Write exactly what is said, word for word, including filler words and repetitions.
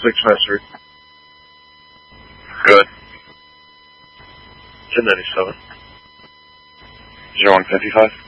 six five three. Good. ten ninety-seven. zero one fifty-five.